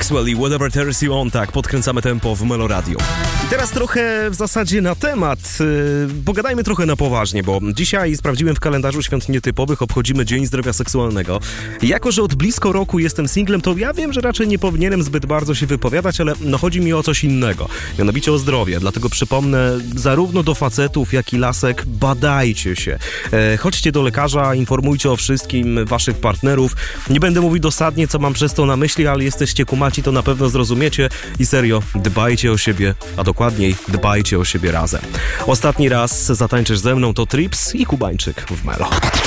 Maxwell i Whatever Turns You On, tak, podkręcamy tempo w Melo Radio. I teraz trochę w zasadzie na temat, pogadajmy trochę na poważnie, bo dzisiaj sprawdziłem w kalendarzu świąt nietypowych, obchodzimy Dzień Zdrowia Seksualnego. I jako, że od blisko roku jestem singlem, to ja wiem, że raczej nie powinienem zbyt bardzo się wypowiadać, ale no chodzi mi o coś innego, mianowicie o zdrowie, dlatego przypomnę zarówno do facetów, jak i lasek, badajcie się. Chodźcie do lekarza, informujcie o wszystkim waszych partnerów. Nie będę mówił dosadnie, co mam przez to na myśli, ale jesteście kumaci, to na pewno zrozumiecie i serio, dbajcie o siebie, a dokładniej dbajcie o siebie razem. Ostatni raz zatańczysz ze mną to Trips i Kubańczyk w Melo.